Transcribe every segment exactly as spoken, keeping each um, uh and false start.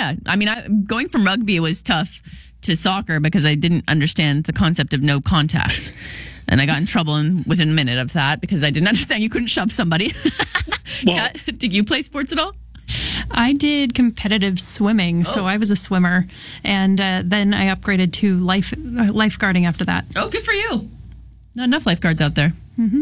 yeah. I mean, I, going from rugby was tough to soccer because I didn't understand the concept of no contact. And I got in trouble in, within a minute of that because I didn't understand you couldn't shove somebody. Well, Kat, did you play sports at all? I did competitive swimming, Oh. so I was a swimmer, and uh, then I upgraded to life uh, lifeguarding after that. Oh, good for you. Not enough lifeguards out there.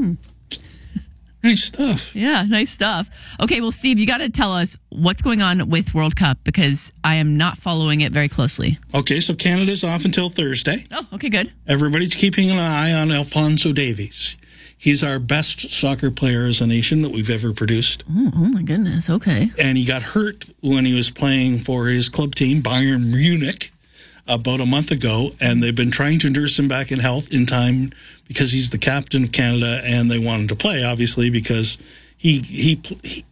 nice stuff. Yeah, nice stuff. Okay, well, Steve, you got to tell us what's going on with World Cup because I am not following it very closely. Okay, so Canada's off until Thursday. Oh, okay, good. Everybody's keeping an eye on Alphonso Davies. He's our best soccer player as a nation that we've ever produced. Oh, oh my goodness. Okay. And he got hurt when he was playing for his club team, Bayern Munich, about a month ago. And they've been trying to nurse him back in health in time because he's the captain of Canada and they want him to play, obviously, because he he he,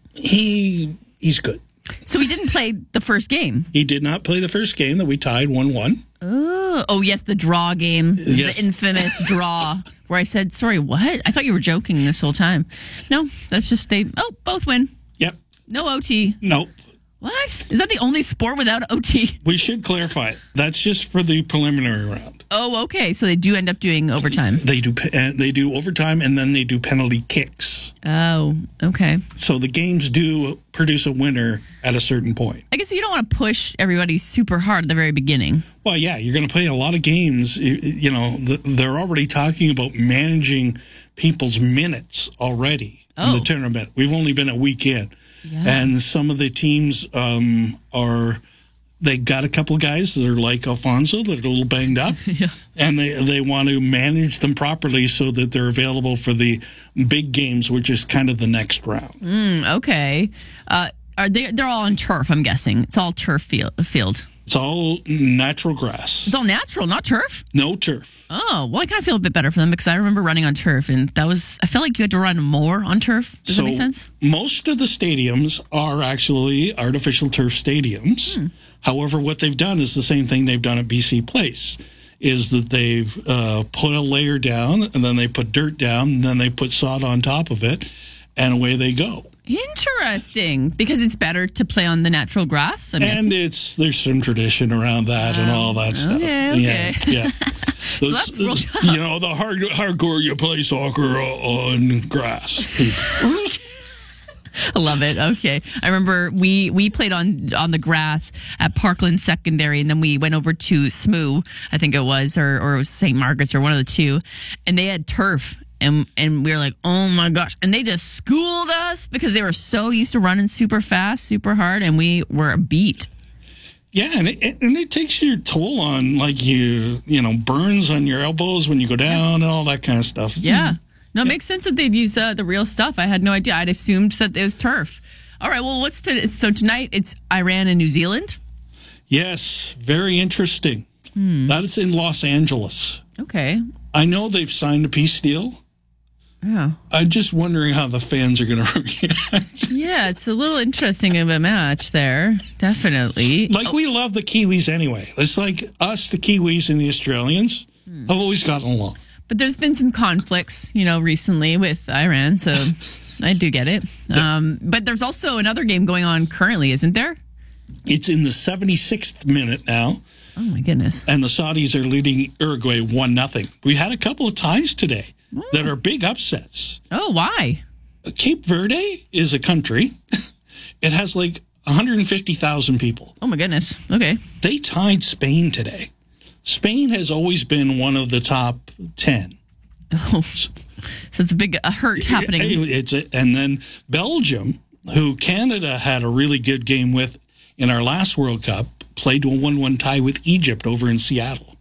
he he's good. So he didn't play the first game. He did not play the first game that we tied one one. Oh, oh yes, the draw game, Yes. the infamous draw, where I said, "Sorry, what? I thought you were joking this whole time." No, that's just they. Oh, both win. Yep. No O T. Nope. What? Is that the only sport without O T? We should clarify it. That's just for the preliminary round. Oh, okay. So they do end up doing overtime. They do uh, they do overtime and then they do penalty kicks. Oh, okay. So the games do produce a winner at a certain point. I guess you don't want to push everybody super hard at the very beginning. Well, yeah, you're going to play a lot of games. You, you know, th- they're already talking about managing people's minutes already in Oh. the tournament. We've only been a week in. Yeah. And some of the teams um, are, they got a couple of guys that are like Alfonso that are a little banged up. Yeah. And they, they want to manage them properly so that they're available for the big games, which is kind of the next round. Mm, okay. Uh, are they? They're all on turf. I'm guessing it's all turf field. field. It's all natural grass. It's all natural, not turf. No turf. Oh, well, I kind of feel a bit better for them because I remember running on turf, and that was, I felt like you had to run more on turf. Does so that make sense? Most of the stadiums are actually artificial turf stadiums. Hmm. However, what they've done is the same thing they've done at B C Place, is that they've uh, put a layer down, and then they put dirt down, and then they put sod on top of it, and away they go. Interesting, because it's better to play on the natural grass. I'm And guessing. it's there's some tradition around that and all that stuff. okay, okay. Yeah, yeah. So that's real tough. You know, the hard hardcore you play soccer on grass. I love it. Okay, I remember we we played on on the grass at Parkland Secondary, and then we went over to S M U, I think it was, or or it was Saint Margaret's, or one of the two, and they had turf. And and we were like, oh my gosh. And they just schooled us because they were so used to running super fast, super hard, and we were beat. Yeah, and it, and it takes your toll on, like, you you know, burns on your elbows when you go down and all that kind of stuff. Yeah. No, it makes sense that they'd use uh, the real stuff. I had no idea. I'd assumed that it was turf. All right, well, what's to, so tonight it's Iran and New Zealand? Yes, very interesting. That is in Los Angeles. Okay. I know they've signed a peace deal. Yeah. I'm just wondering how the fans are going to react. Yeah, it's a little interesting of a match there. Definitely. Like, we love the Kiwis anyway. It's like us, the Kiwis, and the Australians have always gotten along. But there's been some conflicts, you know, recently with Iran, so I do get it. Um, but there's also another game going on currently, isn't there? It's in the seventy-sixth minute now, Oh, my goodness. and the Saudis are leading Uruguay one nothing. We had a couple of ties today that are big upsets. Oh, why? Cape Verde is a country. It has like one hundred fifty thousand people. Oh, my goodness. Okay. They tied Spain today. Spain has always been one of the top ten. Oh, so it's a big a hurt happening. It's a, and then Belgium, who Canada had a really good game with in our last World Cup, played a one one tie with Egypt over in Seattle.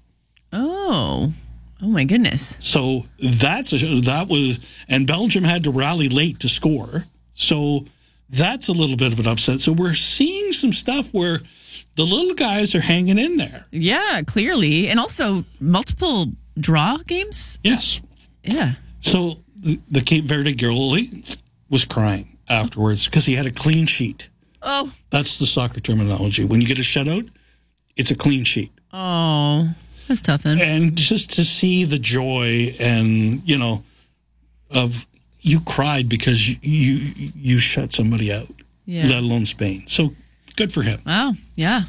Oh, oh my goodness. So that's a, that was, and Belgium had to rally late to score. So that's a little bit of an upset. So we're seeing some stuff where the little guys are hanging in there. Yeah, clearly. And also multiple draw games. Yes. Yeah. So the, the Cape Verde goalie was crying afterwards because he had a clean sheet. Oh. That's the soccer terminology. When you get a shutout, it's a clean sheet. Oh, that's tough then. And just to see the joy and, you know, of you cried because you you, you shut somebody out, Yeah. let alone Spain. So good for him. Wow. Yeah.